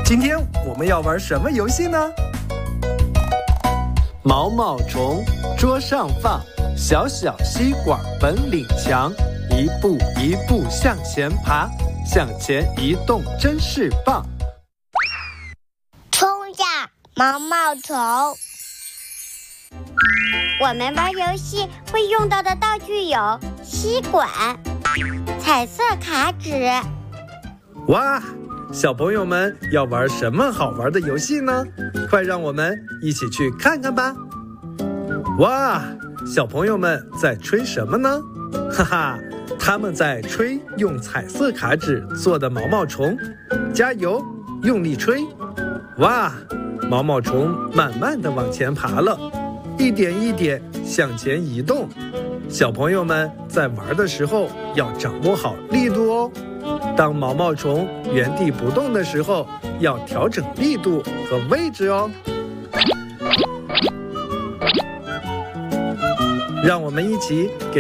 今天我们要玩什么游戏呢？毛毛虫桌上放，小小吸管本领强，一步一步向前爬，向前移动真是棒。 冲呀，毛毛虫！我们玩游戏会用到的道具有吸管、彩色卡纸。 哇，小朋友们要玩什么好玩的游戏呢？快让我们一起去看看吧。哇，小朋友们在吹什么呢？哈哈，他们在吹用彩色卡纸做的毛毛虫。加油，用力吹！哇，毛毛虫慢慢地往前爬了，一点一点向前移动。小朋友们在玩的时候要掌握好力度哦。当毛毛虫原地不动的时候，要调整力度和位置哦。让我们一起给